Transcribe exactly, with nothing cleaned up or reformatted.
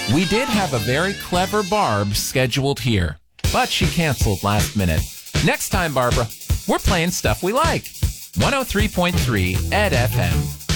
We did have a very clever Barb scheduled here, but she canceled last minute. Next time, Barbara, we're playing stuff we like. one oh three point three Ed F M.